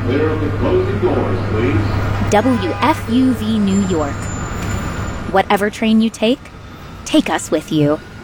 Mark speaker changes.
Speaker 1: Clear of the closing doors, please.
Speaker 2: WFUV New York. Whatever train you take us with you.